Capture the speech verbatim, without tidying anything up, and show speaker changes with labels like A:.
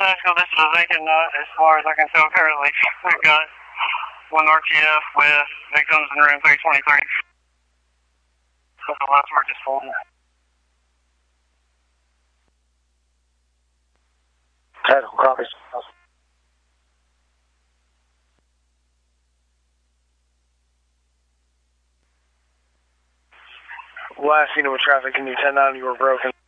A: Nashville, this is a vacant nut as far as I can tell currently. We've got one R T F with victims in room three twenty-three. So the last word just holding.
B: Title copies. Last unit with traffic, can you ten nine, you were broken.